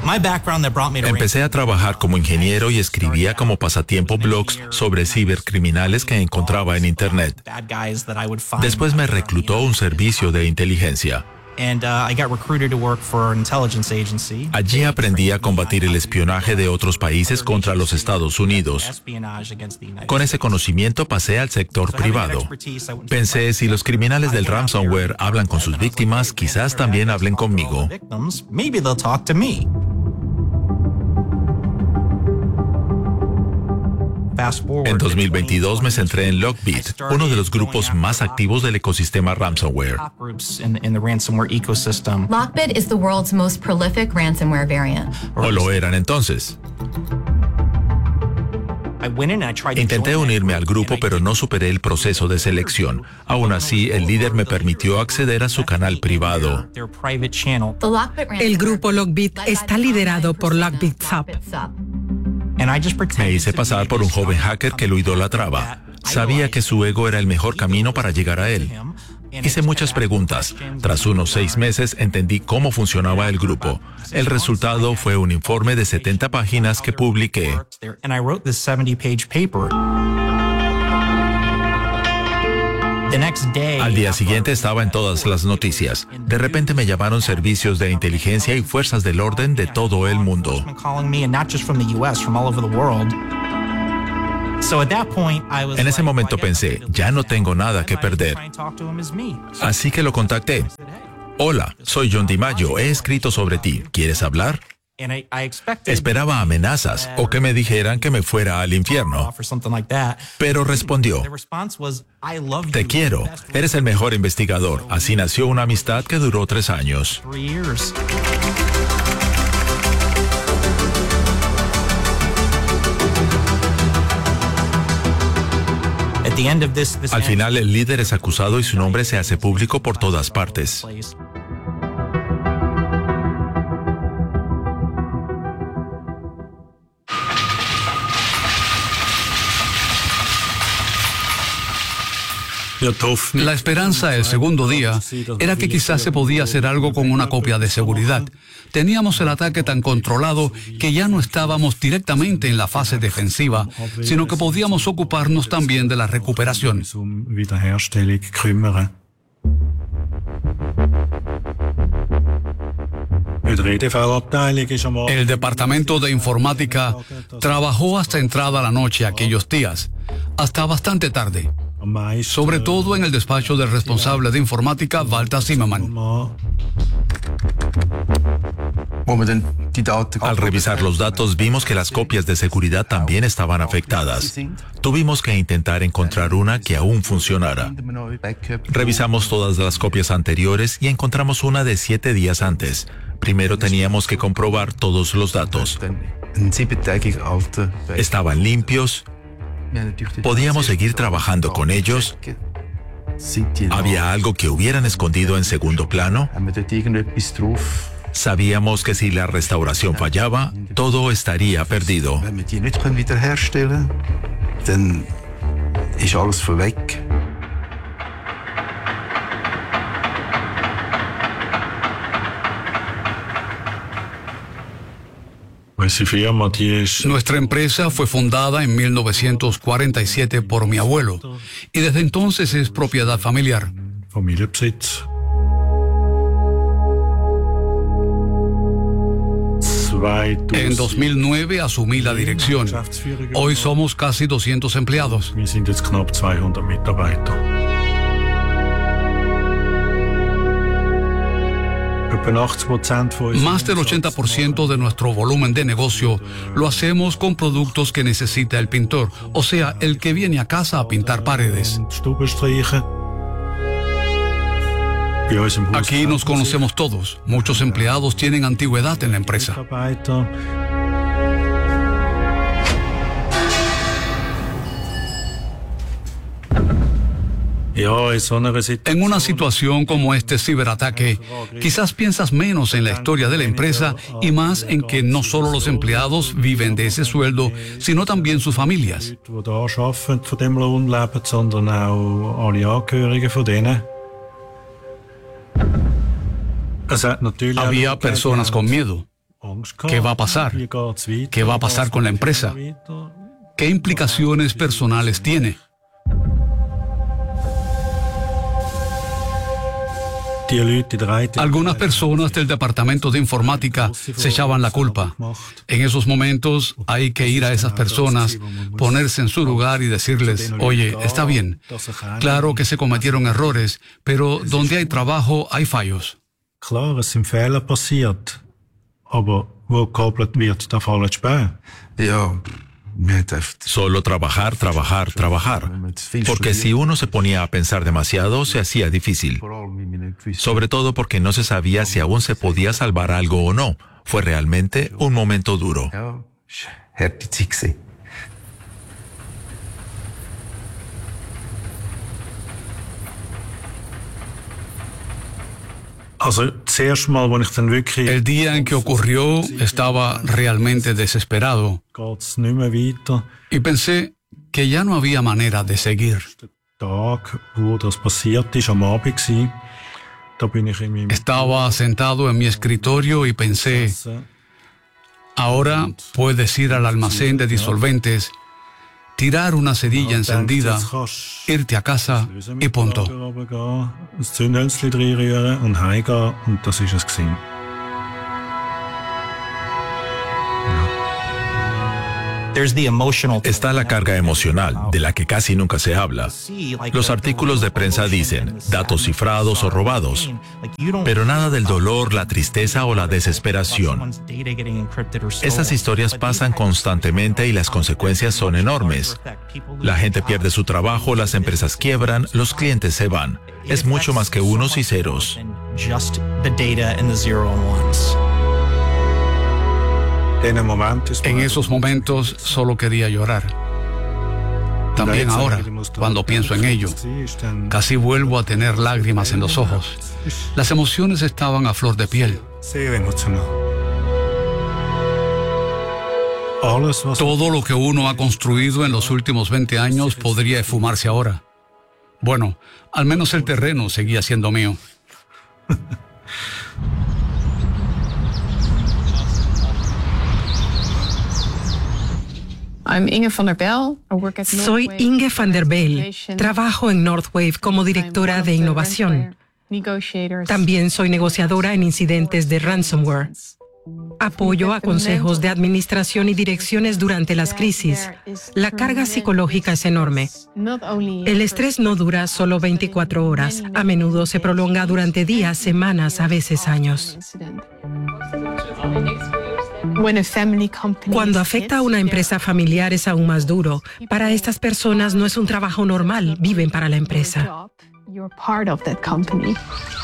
Empecé a trabajar como ingeniero y escribía como pasatiempo blogs sobre cibercriminales que encontraba en Internet. Después me reclutó un servicio de inteligencia. Allí aprendí a combatir el espionaje de otros países contra los Estados Unidos. Con ese conocimiento pasé al sector privado. Pensé, si los criminales del ransomware hablan con sus víctimas, quizás también hablen conmigo. En 2022 me centré en Lockbit, uno de los grupos más activos del ecosistema ransomware. Lockbit is the world's most prolific ransomware variant. ¿O lo eran entonces? Intenté unirme al grupo, pero no superé el proceso de selección. Aún así, el líder me permitió acceder a su canal privado. El grupo Lockbit está liderado por Lockbit Sub. Me hice pasar por un joven hacker que lo idolatraba. Sabía que su ego era el mejor camino para llegar a él. Hice muchas preguntas. Tras unos 6 meses entendí cómo funcionaba el grupo. El resultado fue un informe de 70 páginas que publiqué. Al día siguiente estaba en todas las noticias. De repente me llamaron servicios de inteligencia y fuerzas del orden de todo el mundo. En ese momento pensé, ya no tengo nada que perder. Así que lo contacté. Hola, soy John DiMaggio, he escrito sobre ti. ¿Quieres hablar? Esperaba amenazas o que me dijeran que me fuera al infierno. Pero respondió, te quiero, eres el mejor investigador. Así nació una amistad que duró 3 años. Al final, el líder es acusado y su nombre se hace público por todas partes. La esperanza el segundo día era que quizás se podía hacer algo con una copia de seguridad. Teníamos el ataque tan controlado que ya no estábamos directamente en la fase defensiva, sino que podíamos ocuparnos también de la recuperación. El departamento de informática trabajó hasta entrada la noche aquellos días, hasta bastante tarde. Sobre todo en el despacho del responsable de informática, Walter Zimmermann. Al revisar los datos, vimos que las copias de seguridad también estaban afectadas. Tuvimos que intentar encontrar una que aún funcionara. Revisamos todas las copias anteriores y encontramos una de 7 días antes. Primero teníamos que comprobar todos los datos. Estaban limpios. ¿Podíamos seguir trabajando con ellos? ¿Había algo que hubieran escondido en segundo plano? Sabíamos que si la restauración fallaba, todo estaría perdido. Nuestra empresa fue fundada en 1947 por mi abuelo y desde entonces es propiedad familiar. En 2009 asumí la dirección. Hoy somos casi 200 empleados. Más del 80% de nuestro volumen de negocio lo hacemos con productos que necesita el pintor, o sea, el que viene a casa a pintar paredes. Aquí nos conocemos todos. Muchos empleados tienen antigüedad en la empresa. En una situación como este ciberataque, quizás piensas menos en la historia de la empresa y más en que no solo los empleados viven de ese sueldo, sino también sus familias. Había personas con miedo. ¿Qué va a pasar? ¿Qué va a pasar con la empresa? ¿Qué implicaciones personales tiene? Algunas personas del departamento de informática se echaban la culpa. En esos momentos hay que ir a esas personas, ponerse en su lugar y decirles, oye, está bien, claro que se cometieron errores, pero donde hay trabajo hay fallos. Klar, es sind Fehler passiert, aber wo gekoppelt wird, da fallen Späne. Ja. Solo trabajar, trabajar, trabajar. Porque si uno se ponía a pensar demasiado, se hacía difícil. Sobre todo porque no se sabía si aún se podía salvar algo o no. Fue realmente un momento duro. El día en que ocurrió, estaba realmente desesperado y pensé que ya no había manera de seguir. Estaba sentado en mi escritorio y pensé, ahora puedes ir al almacén de disolventes, tirar una cerilla encendida, irte a casa y punto. Está la carga emocional, de la que casi nunca se habla. Los artículos de prensa dicen datos cifrados o robados, pero nada del dolor, la tristeza o la desesperación. Estas historias pasan constantemente y las consecuencias son enormes. La gente pierde su trabajo, las empresas quiebran, los clientes se van. Es mucho más que unos y ceros. En esos momentos solo quería llorar. También ahora, cuando pienso en ello, casi vuelvo a tener lágrimas en los ojos. Las emociones estaban a flor de piel. Todo lo que uno ha construido en los últimos 20 años podría esfumarse ahora. Bueno, al menos el terreno seguía siendo mío. Soy Inge van der Bijl. Trabajo en Northwave como directora de innovación. También soy negociadora en incidentes de ransomware. Apoyo a consejos de administración y direcciones durante las crisis. La carga psicológica es enorme. El estrés no dura solo 24 horas. A menudo se prolonga durante días, semanas, a veces años. Cuando afecta a una empresa familiar es aún más duro. Para estas personas no es un trabajo normal, viven para la empresa.